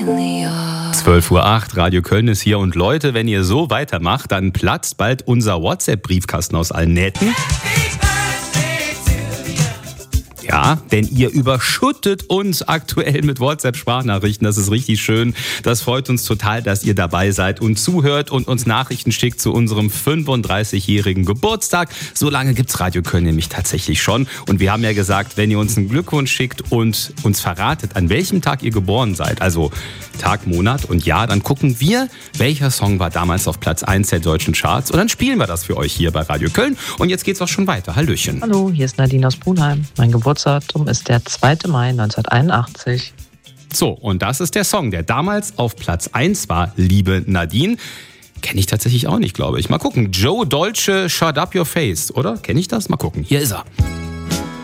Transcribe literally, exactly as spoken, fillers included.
zwölf Uhr acht, Radio Köln ist hier und Leute, wenn ihr so weitermacht, dann platzt bald unser WhatsApp-Briefkasten aus allen Nähten. Ja, denn ihr überschüttet uns aktuell mit WhatsApp-Sprachnachrichten. Das ist richtig schön. Das freut uns total, dass ihr dabei seid und zuhört und uns Nachrichten schickt zu unserem fünfunddreißigjährigen Geburtstag. So lange gibt's Radio Köln nämlich tatsächlich schon. Und wir haben ja gesagt, wenn ihr uns einen Glückwunsch schickt und uns verratet, an welchem Tag ihr geboren seid, also Tag, Monat und Jahr, dann gucken wir, welcher Song war damals auf Platz eins der deutschen Charts. Und dann spielen wir das für euch hier bei Radio Köln. Und jetzt geht's auch schon weiter. Hallöchen. Hallo, hier ist Nadine aus Brunheim. Mein Geburtsdatum ist der zweite Mai neunzehnhunderteinundachtzig. So, und das ist der Song, der damals auf Platz eins war, liebe Nadine. Kenne ich tatsächlich auch nicht, glaube ich. Mal gucken. Joe Dolce, Shut Up Your Face, oder? Kenne ich das? Mal gucken. Hier ist er.